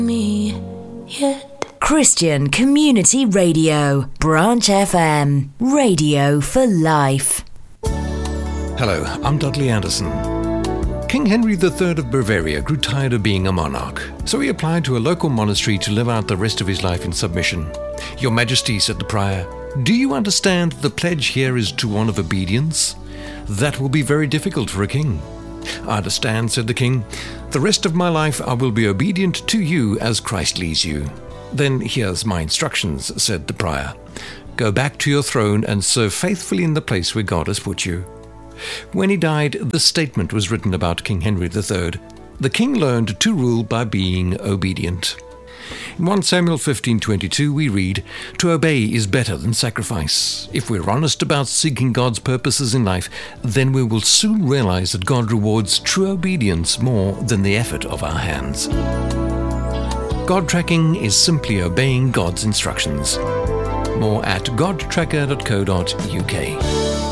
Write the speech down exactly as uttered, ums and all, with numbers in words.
me yet. Christian Community Radio, Branch F M, radio for life. Hello, I'm Dudley Anderson. King Henry the Third of Bavaria grew tired of being a monarch, so he applied to a local monastery to live out the rest of his life in submission. Your Majesty, said the prior, do you understand the pledge here is to one of obedience? That will be very difficult for a king. I understand, said the king. The rest of my life I will be obedient to you as Christ leads you. Then here's my instructions, said the prior. Go back to your throne and serve faithfully in the place where God has put you. When he died, the statement was written about King Henry the Third. The king learned to rule by being obedient. In First Samuel fifteen twenty-two we read, to obey is better than sacrifice. If we're honest about seeking God's purposes in life, then we will soon realize that God rewards true obedience more than the effort of our hands. God tracking is simply obeying God's instructions. More at god tracker dot co dot uk.